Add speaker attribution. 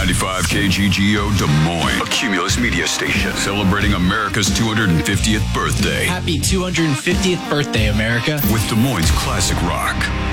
Speaker 1: 95 KGGO Des Moines, a Cumulus media station celebrating America's 250th birthday.
Speaker 2: Happy 250th birthday, America.
Speaker 1: With Des Moines classic rock,